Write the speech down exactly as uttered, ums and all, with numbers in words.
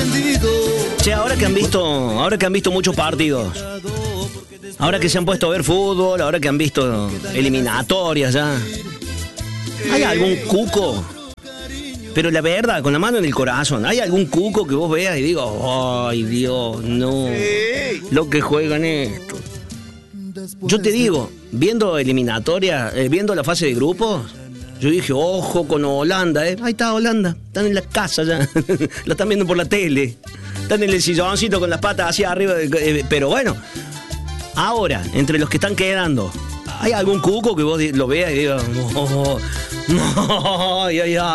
entendido. Che, ahora que han visto, ahora que han visto muchos partidos, ahora que se han puesto a ver fútbol, ahora que han visto eliminatorias ya, ¿hay algún cuco? Pero la verdad, con la mano en el corazón, ¿hay algún cuco que vos veas y digo, ay Dios, no, lo que juegan esto? Yo te digo, viendo eliminatoria, eh, viendo la fase de grupos, yo dije, ojo con Holanda, ¿eh? Ahí está Holanda, están en la casa ya, la están viendo por la tele, están en el silloncito con las patas hacia arriba, eh, pero bueno, ahora, entre los que están quedando, ¿hay algún cuco que vos lo veas y digas, no, no, ay, ay, ay?